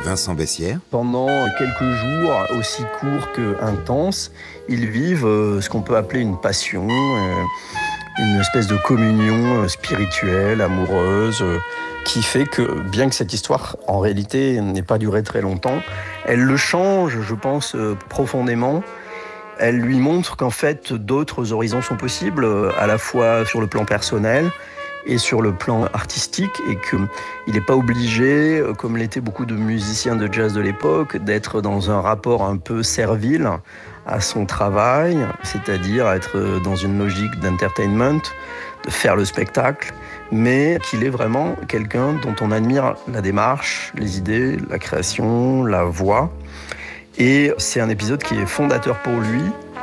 Vincent Bessières. Pendant quelques jours, aussi courts qu'intenses, ils vivent ce qu'on peut appeler une passion, une espèce de communion spirituelle, amoureuse, qui fait que, bien que cette histoire, en réalité, n'ait pas duré très longtemps, elle le change, je pense, profondément. Elle lui montre qu'en fait, d'autres horizons sont possibles, à la fois sur le plan personnel et sur le plan artistique, et qu'il n'est pas obligé, comme l'étaient beaucoup de musiciens de jazz de l'époque, d'être dans un rapport un peu servile à son travail, c'est-à-dire être dans une logique d'entertainment, de faire le spectacle, mais qu'il est vraiment quelqu'un dont on admire la démarche, les idées, la création, la voix. Et c'est un épisode qui est fondateur pour lui,